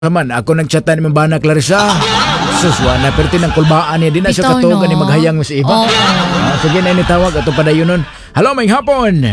Naman, ako nagchatan ni Mbana Clarissa. Suswa na perti ng kulbaan niya. Di na siya Bitaw, katugan no? ni maghayang mo si iba. Oo. Sige na initawag. Ito pa dayon nun. Hello, may hapon.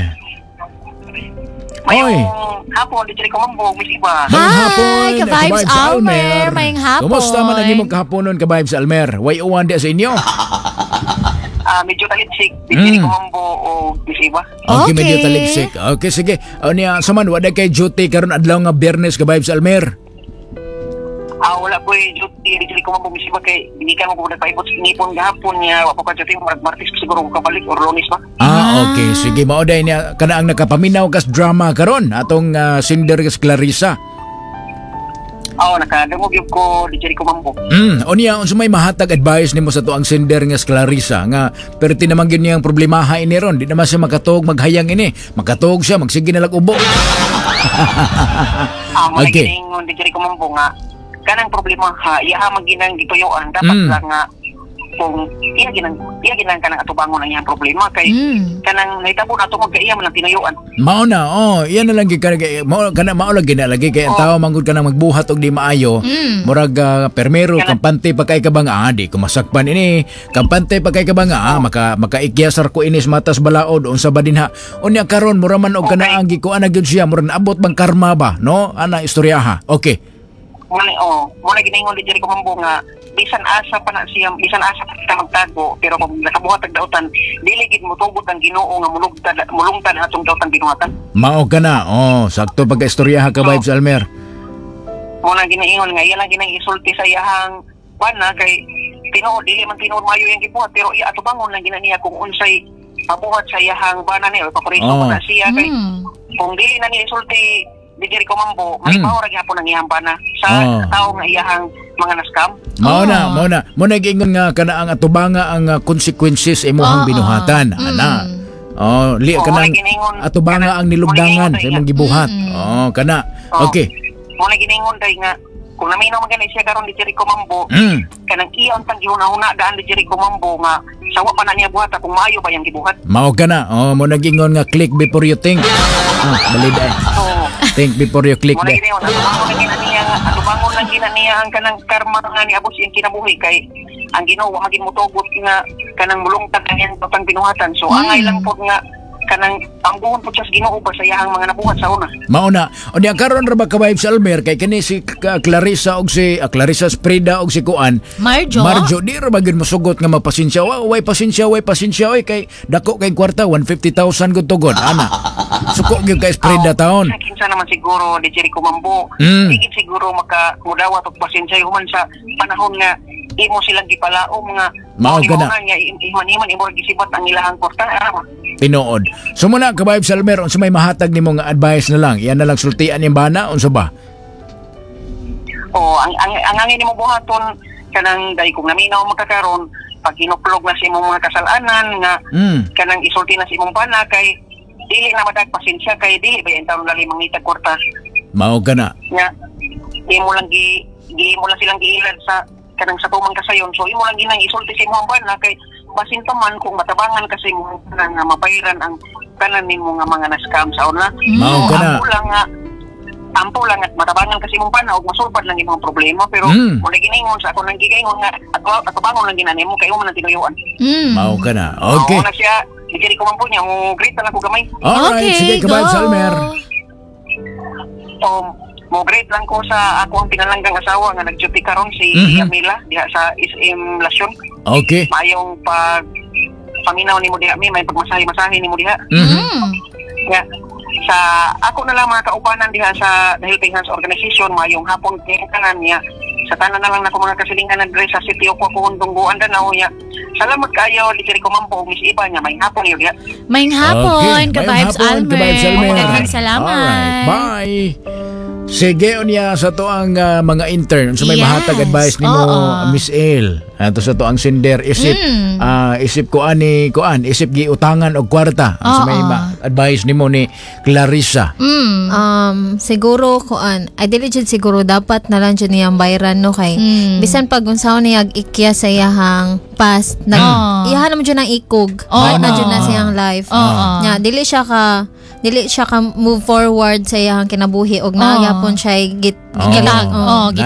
Oy. Hapon, di ko mambog, Miss Iba. May Hi, hapon. ka-vibes Ka-vibes Almer. May hapon. Kumusta man ang imong kahaponon, ka-vibes Almer? Way uwan di sa inyo? Medyo talitsik, di ko mambo o Miss Iba. Okay, Okay. medyo taligsik. Okay, sige. O niya, saman, wala kay duty karon adlaw nga Biyernes, ka-vibes Almer. Wala po duty, di ko mambo, Miss Iba, kay hindi ka mo po nagpaibot sa ngipon gahapon niya. Wala po ka duty, Martis siguro ko kabalik or Lunes ba? Okay. Sige, maoday niya. Kana ang nakapaminaw kas drama karon atong sinder kas Clarissa. Nakadangog yung ko, di ko mambo. O niya, unsa may mahatag advice nimo sa tuang sinder nga si Clarissa nga perti naman gyud niyang problemaha ini ron, di naman siya makatuog maghayang ini. Makatuog siya, magsige na lang ubo. Mga Okay. giningon, di ko mambo nga. Kanang problema ha, iya maginang gituyoan. Dapat lang nga, kung iya ginang kanang atubangon ang iyang problema kay kanang nahitabo na ito magkaiya man lang tinuyuan. Mao na, yan na lang gyud kana mao lagi na lagi kay ang tao manggod ka nang magbuhat og di maayo. Murag permero kampante pa kay kabang di ko masakpan ini. Kampante pa kay kabang makaikyasar ko inis matas balaod unsa ba dinha. Unya karon mura man og kana ang gikuan na gyud siya mura naabot bang karma ba, no? Ana istoryaha. Okay. Muna giningon di ko mambo nga bisan asa pa na siya, bisan asa pa kita magtago, pero kung nakabuhat ang dautan, dili gid mo tugot ang Ginoo nga mulungtad atong dautang binuhatan. Mao ka na. Sakto pagka-istoryaha ka vibes Almer. Muna ginaingon nga iya lang ginang isulti sa iyahang bana kay tinuod dili man tinuod mayo yang gibuhat, pero iya ato bangon lang ginaniya kung unsay mabuhat sa iyahang bana niya o paborito man na siya kay kung dili na niya isulti di ko mambo, may mao ra gyapon ang iyang bana sa tao nga iyahang mga naskam. Mao na. Muna giingon nga kana ang atubanga ang consequences imong binuhatan. Ana. Liya kanang atubanga ang nilugdangan sa imong gibuhat. Kana. Okay. Muna giningon day nga kung naminaw man ganit siya karon di ko mambo. Kanang iya untang gihuna-huna daan di ko mambo nga sawa pa na niya buhat kung maayo ba yang gibuhat. Mao ka na. Muna giingon nga click before you think. Balid ay. Think before you click. Muna giningon atubangon lang ginaniya ang kanang karma nga ni abos yung kinabuhi kay ang Ginoo wa magin motugot nga kanang mulungtad ang patang binuhatan. So angay lang pod nga kanang ang buhon po siya sa Ginoo pa sa iyahang mga nabuhat sa una. Mao na. O niya karon ra ba ka vibes Almer kay kani si Clarissa og si Clarissa Sprida og si Kuan Marjo di ra ba gyud mosugot nga magpasensya way pasensya kay dako kay kwarta 150,000 gud tugod ana. Suko gyud kay Sprida taon. Kinsa naman siguro di ko mambo. Higit siguro mudawat og pasensya human sa panahon nga imo silang gipalaom nga mao gana nga iman imo gisibat ang ilahang kwarta. Tinuod. So muna ka vibes Almer unsa may mahatag nimo nga advice na lang. Iyan na lang sultian yung bana unsa ba? Ang angin nimo buhaton kanang day kung naminaw magkakaron pag ginuplog na sa imong mga kasalanan nga kanang isulti na sa imong bana kay dili na madag pasensya kay dili ba entaw lali mangitag kwarta. Mao kana. Nga imo lang mo lang silang giilad sa kanang sa tumang kasayon. So imo lang ginang isulti sa imong bana kay basin pa man kung matabangan kasi mo nga mapairan ang kanan nimo nga mga na-scam sa una. Mao kana. Ampo lang at matabangan kasi mong pana og masulbad lang imong problema pero mo giningon sa ako nang gigaingon nga ato bangon lang ginanimo kay mo man tinuyuan. Mao kana. Okay. Una siya diri ko man po niya mo greet lang ko gamay. Alright, sige ka vibes Almer. Mo great lang ko sa ako ang pinalanggang asawa nga nag-duty karon si Yamila diha sa SM Lasyon. Okay. Mayong paminaw ni mo diha may pagmasahe-masahe ni mo diha. Nga sa ako na lang mga kaupanan diha sa Helping Hands Organization mayong hapon kanan niya sa tanan na lang nako mga kasilingan adres sa City of Dungguan Danao niya. Salamat kayo di ko mampo Miss Iba niya may hapon niyo diha. May hapon ka vibes Almer. Daghang salamat. Alright, bye. Sige unya sa to ang mga intern so may mahatag advice nimo Miss El ato sa to ang sender isip isip giutangan og kwarta so may advice nimo ni Clarissa. Siguro dili jud siguro dapat na lang jud niyang bayran no kay bisan pag unsaon niya ikya sa iyahang past iyahan mo jud nang ikog na jud na siyang life nya dili siya ka dili siya ka move forward sa iyang kinabuhi og nagyapon siya git Oo. Gitag. Oo.